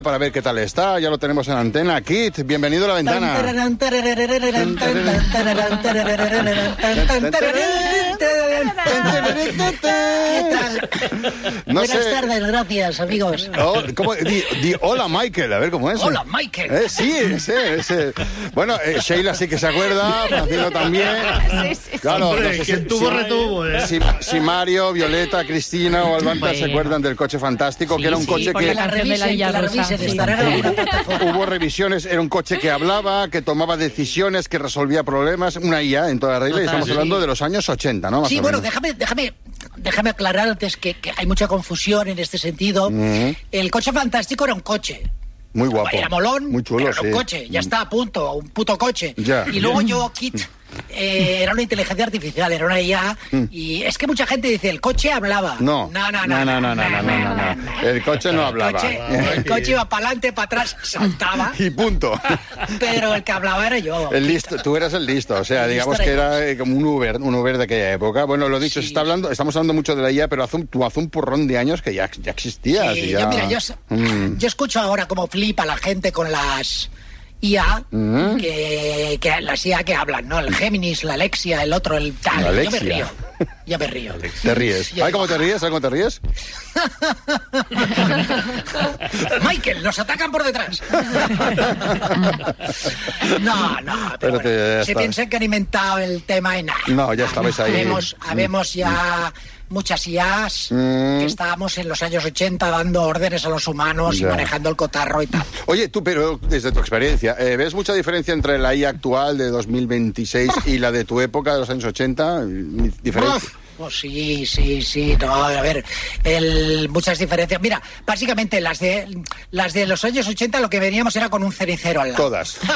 Para ver qué tal está, ya lo tenemos en antena. Kit, bienvenido a La Ventana. ¿Qué tal? No Buenas sé. tardes, gracias, amigos. Oh, ¿cómo? Hola, Michael, a ver cómo es. Hola, Michael. Sí, ese. Bueno, Sheila sí que se acuerda, Francisco también. Sí. Claro, Hombre, no sé quien tuvo, retuvo, si Mario, Violeta, Cristina o Albanta se Bueno. acuerdan del coche fantástico, que era un coche porque que... la canción de la Villa Rosa, sí. estará en alguna plataforma. Hubo revisiones, era un coche que hablaba, que tomaba decisiones, que resolvía problemas, una IA en toda la regla, y estamos hablando de los años 80, ¿no? Más Sí, o bueno, menos. déjame aclarar antes que hay mucha confusión en este sentido. El coche fantástico era un coche. Muy guapo. Era molón, muy chulo, pero era un sí. coche, ya está, a punto, un puto coche. Ya. Y luego yo, Kit, era una inteligencia artificial, era una IA, y es que mucha gente dice, el coche hablaba. No. No. El coche no hablaba. El coche iba para adelante, para atrás, saltaba, Y punto. pero el que hablaba era yo. El listo, tú eras el listo, o sea, El digamos listo que era era como un Uber de aquella época. Bueno, lo dicho, Sí. estamos hablando mucho de la IA, pero hace un porrón de años que ya existías. Sí, y ya... yo escucho ahora como flipa la gente con las IA, que las IA que hablan, ¿no? El Géminis, la Alexia, el otro, el tal. La Yo me Alexia. río. Yo me río. Te ríes. Yo ¿Ay, cómo digo, te ríes? ¿Sabes cómo te ríes? Michael, nos atacan por detrás. No, pero Espérate, ya se está. piensan que han inventado el tema en nada. No, ya estabais ahí. Habemos ya muchas IAs que estábamos en los años 80 dando órdenes a los humanos Ya. y manejando el cotarro y tal. Oye, tú, pero desde tu experiencia, ¿ves mucha diferencia entre la IA actual de 2026 y la de tu época de los años 80? ¿Diferencia? Pues sí, no, a ver, muchas diferencias. Mira, básicamente las de los años 80 lo que veníamos era con un cenicero al lado. Todas. O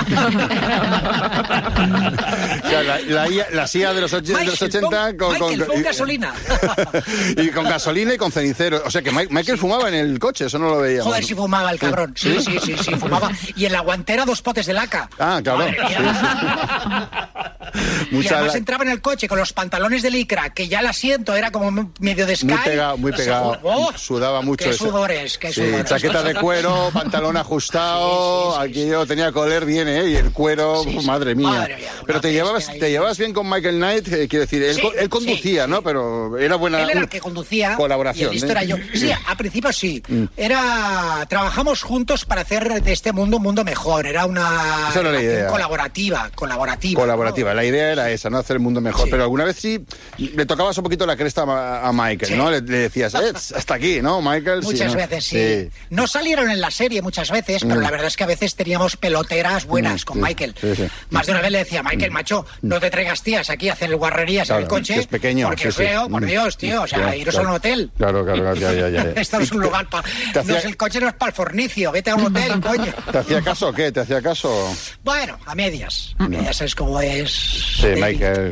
sea, la IA de los 80 con gasolina. Y con gasolina y con cenicero. O sea que Michael fumaba en el coche, eso no lo veíamos. Joder, si fumaba el cabrón. Sí, fumaba. Y en la guantera 2 potes de laca. Ah, claro. Madre mía. Y además entraba en el coche con los pantalones de licra, que ya el asiento era como medio de Sky. Muy pegado. Sudaba mucho. Qué eso. sudores. Chaqueta de cuero, pantalón ajustado, aquí yo tenía que oler bien, ¿eh? Y el cuero, madre mía. Pero te llevabas bien con Michael Knight, quiero decir, él conducía, ¿no? Pero era buena... Él era el que conducía. Colaboración. Y el listo era yo. Sí, a principio sí. Trabajamos juntos para hacer de este mundo un mundo mejor. Era una Esa era la idea. colaborativa. Colaborativa. La idea era esa, ¿no? Hacer el mundo mejor. Sí. Pero alguna vez sí le tocabas un poquito la cresta a Michael, Sí. ¿no? Le decías, hasta aquí, ¿no, Michael? Muchas ¿no? veces, sí. No salieron en la serie muchas veces, pero la verdad es que a veces teníamos peloteras buenas con Michael. Sí. Más de una vez le decía, Michael, macho, no te traigas tías aquí a hacer guarrerías en el coche. Que es pequeño. Porque es feo, por Dios, tío. O sea, iros a un hotel. Claro, ya. Esto no es un lugar para... el coche no es para el fornicio. Vete a un hotel, coño. ¿Te hacía caso o qué? ¿Te hacía caso? Bueno, a medias. Ya sabes cómo es. Sí, Michael.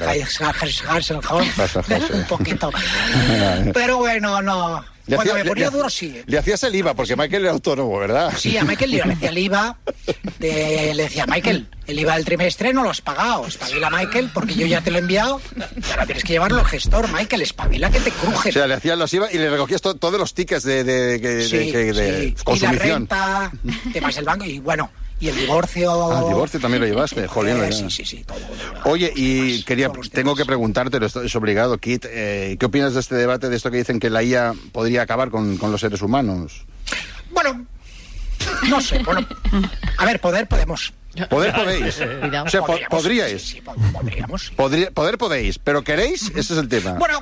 Un poquito. Pero bueno, no. Cuando me ponía duro, sí. Le hacías el IVA, porque Michael era autónomo, ¿verdad? Sí, a Michael le hacía el IVA. Le decía, Michael, el IVA del trimestre no lo has pagado. Espabila, Michael, porque yo ya te lo he enviado. Ahora tienes que llevarlo al gestor, Michael. Espabila que te crujes. O sea, le hacías los IVA y le recogías todos los tickets de consumición. Y la renta, temas del banco, y bueno... Y el divorcio... El divorcio también lo llevaste, jolín. Sí, todo. Oye, y tengo que preguntarte, es obligado, Kit, ¿qué opinas de este debate, de esto que dicen que la IA podría acabar con los seres humanos? Bueno, no sé, a ver, podemos. Poder podéis. Cuidado. O sea, Podríamos, podríais. Sí, podríamos. Sí. Poder podéis, pero ¿queréis? Ese es el tema. Bueno...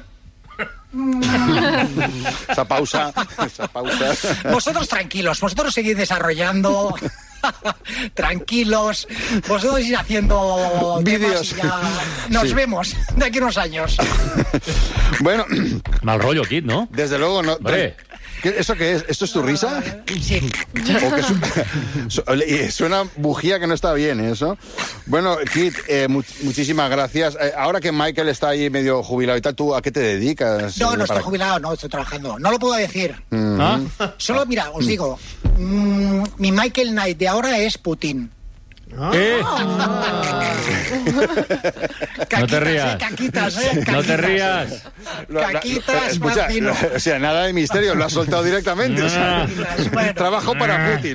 Esa pausa. Vosotros tranquilos, vosotros seguid desarrollando... Tranquilos, vosotros ir haciendo vídeos. temas y ya nos vemos de aquí a unos años. Bueno, Mal rollo, Kit, ¿no? desde luego no. Hombre. ¿Eso qué es? ¿Esto es tu risa? Sí. ¿O que suena bujía que no está bien eso? Bueno, Kit, muchísimas gracias. Ahora que Michael está ahí medio jubilado y tal, ¿tú a qué te dedicas? No estoy jubilado, no, estoy trabajando. No lo puedo decir. ¿Ah? Solo, mira, os digo, mi Michael Knight de ahora es Putin. No te rías. Caquitas, No te rías. Caquitas, Escucha, más fino. o sea, nada de misterio, lo has soltado directamente. O sea, Bueno. trabajo para Putin.